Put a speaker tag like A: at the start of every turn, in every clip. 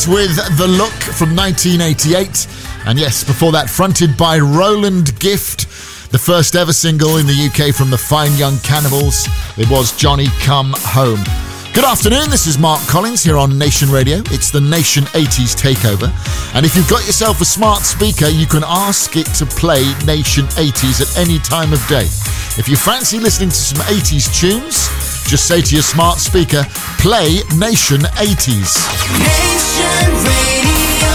A: Beatles with The Look from 1988. And yes, before that, fronted by Roland Gift, the first ever single in the UK from the Fine Young Cannibals. It was Johnny Come Home. Good afternoon, this is Mark Collins here on Nation Radio. It's the Nation 80s Takeover. And if you've got yourself a smart speaker, you can ask it to play Nation 80s at any time of day. If you fancy listening to some 80s tunes, just say to your smart speaker, play Nation 80s.
B: Nation Radio.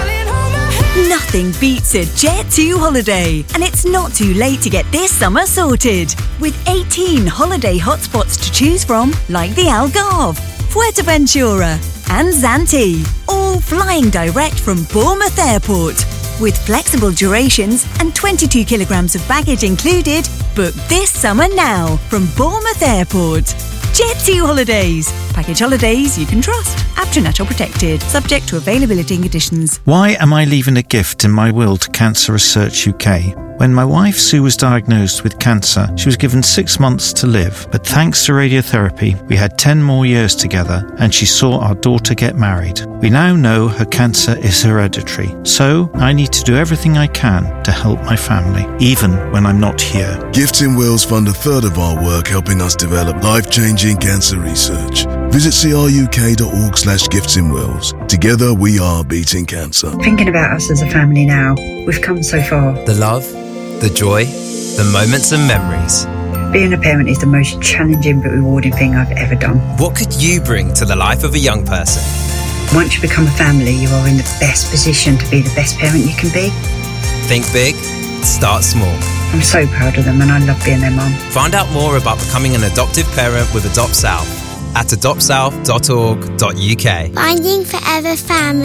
C: Nothing beats a Jet2 holiday, and it's not too late to get this summer sorted. With 18 holiday hotspots to choose from, like the Algarve, Fuerteventura and Zante, all flying direct from Bournemouth Airport. With flexible durations and 22 kilograms of baggage included, book this summer now from Bournemouth Airport. Jet2 Holidays. Package holidays you can trust. APTRANATOL protected. Subject to availability and conditions.
D: Why am I leaving a gift in my will to Cancer Research UK? When my wife Sue was diagnosed with cancer, she was given 6 months to live. But thanks to radiotherapy, we had 10 more years together and she saw our daughter get married. We now know her cancer is hereditary. So I need to do everything I can to help my family, even when I'm not here.
E: Gifts in Wills fund a third of our work helping us develop life-changing cancer research. Visit cruk.org/giftsinwills. Together we are beating cancer.
F: Thinking about us as a family now, we've come so far.
G: The love, the joy, the moments and memories.
F: Being a parent is the most challenging but rewarding thing I've ever done.
G: What could you bring to the life of a young person?
F: Once you become a family, you are in the best position to be the best parent you can be.
G: Think big, start small.
F: I'm so proud of them and I love being their mum.
G: Find out more about becoming an adoptive parent with Adopt South at adoptsouth.org.uk.
H: Finding Forever Family.